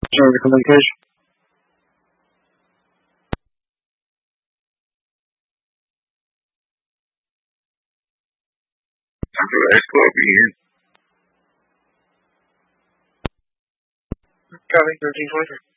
Change the communication. After that club again. Copy 1323.